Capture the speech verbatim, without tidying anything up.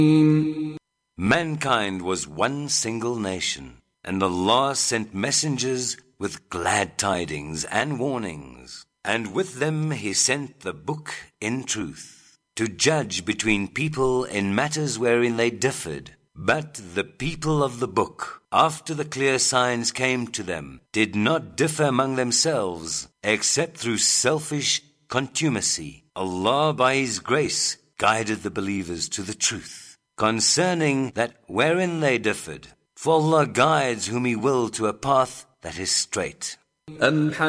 Mankind was one single nation, and Allah sent messengers with glad tidings and warnings, and with them He sent the book in truth, to judge between people in matters wherein they differed. But the people of the book, after the clear signs came to them, did not differ among themselves, except through selfish contumacy. Allah by His grace guided the believers to the truth concerning that wherein they differed. For Allah guides whom He will to a path that is straight.